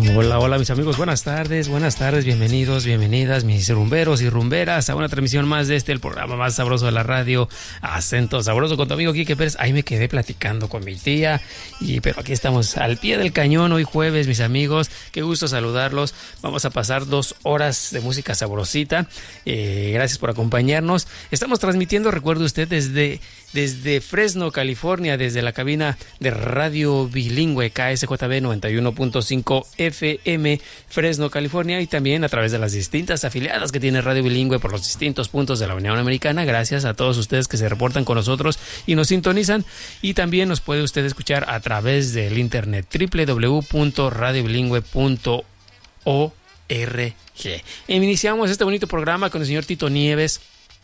Hola, hola mis amigos, buenas tardes, bienvenidos, bienvenidas mis rumberos y rumberas a una transmisión más de el programa más sabroso de la radio, Acento Sabroso, con tu amigo Quique Pérez. Ahí me quedé platicando con mi tía, pero aquí estamos al pie del cañón hoy jueves, mis amigos, qué gusto saludarlos. Vamos a pasar 2 horas de música sabrosita, gracias por acompañarnos. Estamos transmitiendo, recuerde usted, desde Fresno, California, desde la cabina de Radio Bilingüe KSJB 91.5 FM, Fresno, California, y también a través de las distintas afiliadas que tiene Radio Bilingüe por los distintos puntos de la Unión Americana. Gracias a todos ustedes que se reportan con nosotros y nos sintonizan, y también nos puede usted escuchar a través del internet www.radiobilingüe.org. Iniciamos este bonito programa con el señor Tito Nieves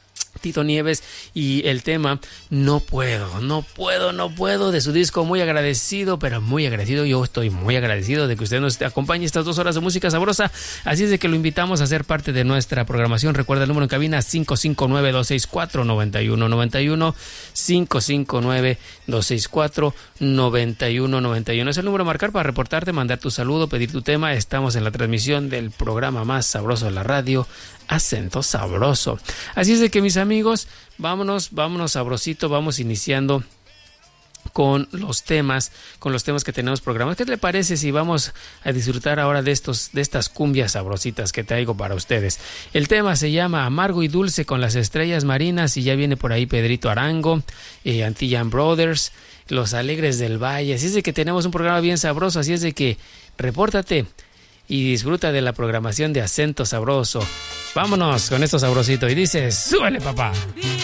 y el tema No puedo, de su disco Muy Agradecido, pero muy agradecido. Yo estoy muy agradecido de que usted nos acompañe estas 2 horas de música sabrosa, así es de que lo invitamos a ser parte de nuestra programación. Recuerda el número en cabina 559-264-9191, 559-264-9191 es el número a marcar para reportarte, mandar tu saludo, pedir tu tema. Estamos en la transmisión del programa más sabroso de la radio, Acento Sabroso. Así es de que mis amigos, vámonos sabrosito, vamos iniciando con los temas que tenemos programados. ¿Qué le parece si vamos a disfrutar ahora de estas cumbias sabrositas que traigo para ustedes? El tema se llama Amargo y Dulce con las Estrellas Marinas, y ya viene por ahí Pedrito Arango, Antillan Brothers, Los Alegres del Valle. Así es de que tenemos un programa bien sabroso, así es de que repórtate y disfruta de la programación de Acento Sabroso. Vámonos con esto sabrosito, y dice, súbele papá.